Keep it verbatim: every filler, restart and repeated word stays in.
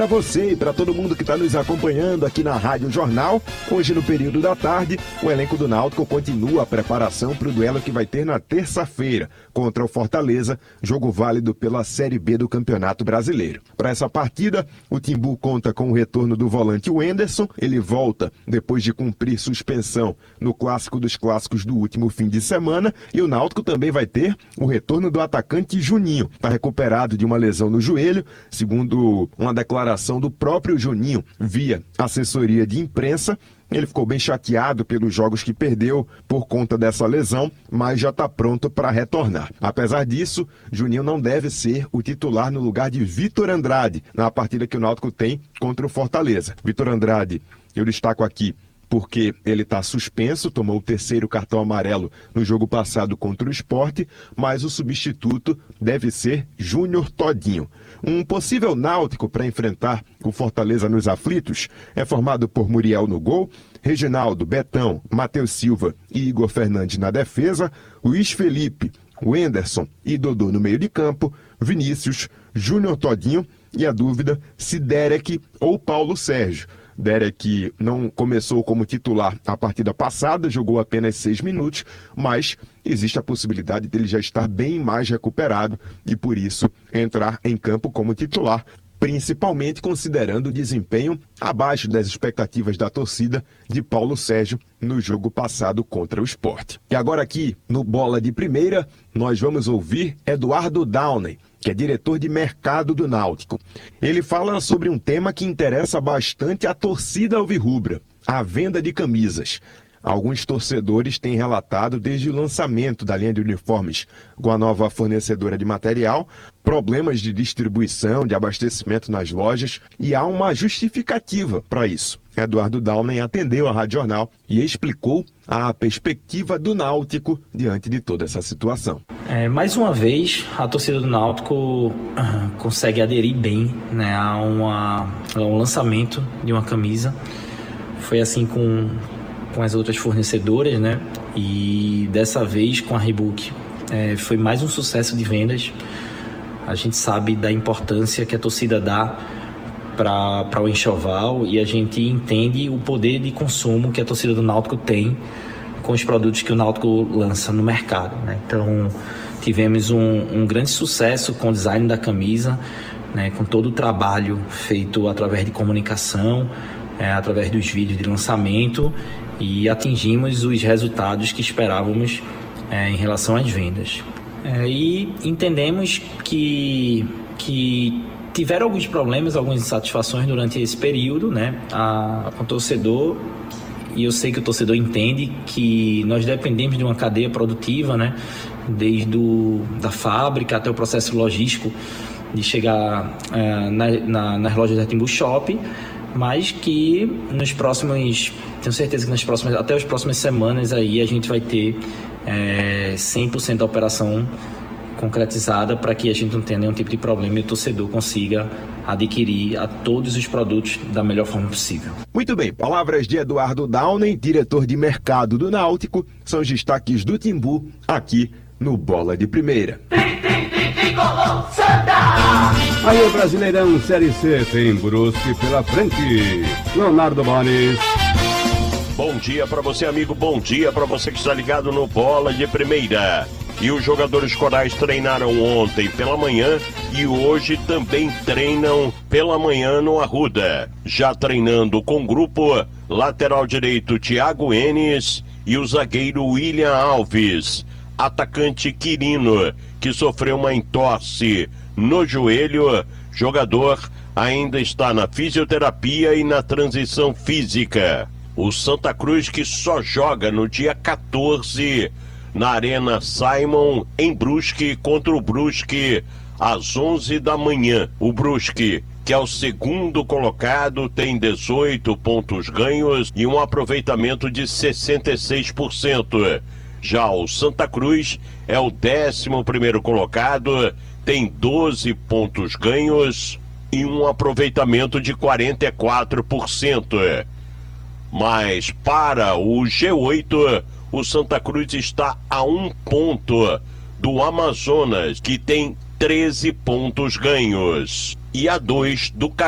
Para você e para todo mundo que está nos acompanhando aqui na Rádio Jornal, hoje no período da tarde, o elenco do Náutico continua a preparação para o duelo que vai ter na terça-feira contra o Fortaleza, jogo válido pela Série B do Campeonato Brasileiro. Para essa partida, o Timbu conta com o retorno do volante Wenderson, ele volta depois de cumprir suspensão no Clássico dos Clássicos do último fim de semana, e o Náutico também vai ter o retorno do atacante Juninho, está recuperado de uma lesão no joelho, segundo uma declaração do próprio Juninho via assessoria de imprensa. Ele ficou bem chateado pelos jogos que perdeu por conta dessa lesão, mas já está pronto para retornar. Apesar disso, Juninho não deve ser o titular no lugar de Vitor Andrade na partida que o Náutico tem contra o Fortaleza. Vitor Andrade, eu destaco aqui porque ele está suspenso, tomou o terceiro cartão amarelo no jogo passado contra o Sport, mas o substituto deve ser Júnior Todinho. Um possível Náutico para enfrentar o Fortaleza nos aflitos é formado por Muriel no gol, Reginaldo, Betão, Matheus Silva e Igor Fernandes na defesa, Luiz Felipe, Wenderson e Dodô no meio de campo, Vinícius, Júnior Todinho e a dúvida se Derek ou Paulo Sérgio. Derek não começou como titular a partida passada, jogou apenas seis minutos, mas existe a possibilidade dele já estar bem mais recuperado e, por isso, entrar em campo como titular, principalmente considerando o desempenho abaixo das expectativas da torcida de Paulo Sérgio no jogo passado contra o Sport. E agora aqui, no Bola de Primeira, nós vamos ouvir Eduardo Downey, que é diretor de mercado do Náutico. Ele fala sobre um tema que interessa bastante a torcida alvirrubra, a venda de camisas. Alguns torcedores têm relatado desde o lançamento da linha de uniformes com a nova fornecedora de material, problemas de distribuição, de abastecimento nas lojas, e há uma justificativa para isso. Eduardo Downey atendeu a Rádio Jornal e explicou a perspectiva do Náutico diante de toda essa situação. É, mais uma vez, a torcida do Náutico uh, consegue aderir bem, né, a, uma, a um lançamento de uma camisa. Foi assim com... com as outras fornecedoras, né? E dessa vez com a Reebok é, foi mais um sucesso de vendas. A gente sabe da importância que a torcida dá para o enxoval e a gente entende o poder de consumo que a torcida do Náutico tem com os produtos que o Náutico lança no mercado, né? Então tivemos um, um grande sucesso com o design da camisa, né? Com todo o trabalho feito através de comunicação, é, através dos vídeos de lançamento, e atingimos os resultados que esperávamos é, em relação às vendas. É, e entendemos que, que tiveram alguns problemas, algumas insatisfações durante esse período, né, a, com o torcedor, e eu sei que o torcedor entende que nós dependemos de uma cadeia produtiva, né, desde o, da fábrica até o processo logístico de chegar é, na, na, nas lojas da Timbu Shop, mas que nos próximos, tenho certeza que nas próximas, até as próximas semanas aí a gente vai ter é, cem por cento da operação concretizada para que a gente não tenha nenhum tipo de problema e o torcedor consiga adquirir a todos os produtos da melhor forma possível. Muito bem, palavras de Eduardo Downey, diretor de mercado do Náutico, são os destaques do Timbu aqui no Bola de Primeira. Aí o Brasileirão Série C tem Brusque pela frente. Leonardo Bones. Bom dia para você, amigo. Bom dia para você que está ligado no Bola de Primeira. E os jogadores corais treinaram ontem pela manhã e hoje também treinam pela manhã no Arruda. Já treinando com o grupo, lateral direito Thiago Enes e o zagueiro William Alves. Atacante Quirino, que sofreu uma entorse no joelho, jogador ainda está na fisioterapia e na transição física. O Santa Cruz, que só joga no dia quatorze na Arena Simon em Brusque contra o Brusque às onze da manhã. O Brusque, que é o segundo colocado, tem dezoito pontos ganhos e um aproveitamento de sessenta e seis por cento. Já o Santa Cruz é o décimo primeiro colocado, tem doze pontos ganhos e um aproveitamento de quarenta e quatro por cento. Mas para o G oito, o Santa Cruz está a um ponto do Amazonas, que tem treze pontos ganhos, e a dois do Caxias.